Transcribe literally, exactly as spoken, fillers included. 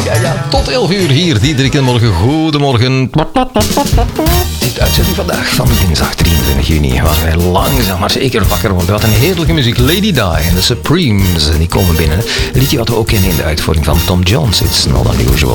Ja, ja, tot elf uur hier, Diederik en morgen. Goedemorgen. Het is de uitzending vandaag van dinsdag drieëntwintig juni, waar wij langzaam maar zeker wakker worden. Wat een heerlijke muziek. Lady Di en de Supremes, die komen binnen. Een liedje wat we ook kennen in de uitvoering van Tom Jones. It's not unusual.